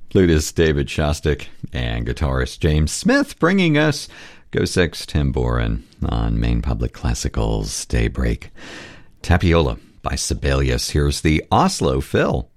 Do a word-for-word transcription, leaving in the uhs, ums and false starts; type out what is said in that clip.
Flutist David Shostak and guitarist James Smith bringing us Go Six Tambourine on Maine Public Classical's Daybreak. Tapiola by Sibelius. Here's the Oslo fill.